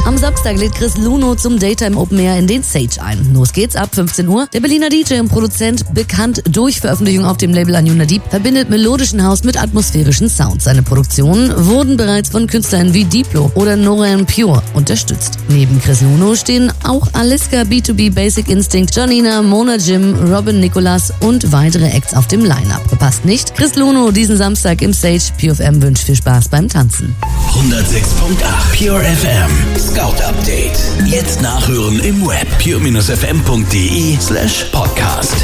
Am Samstag lädt Chris Luno zum Daytime Open Air in den Sage ein. Los geht's ab 15 Uhr. Der Berliner DJ und Produzent, bekannt durch Veröffentlichung auf dem Label Anjuna Deep, verbindet melodischen House mit atmosphärischen Sounds. Seine Produktionen wurden bereits von Künstlern wie Diplo oder Nora En Pure unterstützt. Neben Chris Luno stehen auch Aliska, B2B, Basic Instinct, Janina, Mona Jim, Robin Nicholas und weitere Acts auf dem Line-Up. Verpasst nicht Chris Luno diesen Samstag im Sage. Pure FM wünscht viel Spaß beim Tanzen. 106.8 Pure FM Scout Update. Jetzt nachhören im Web pure-fm.de/podcast.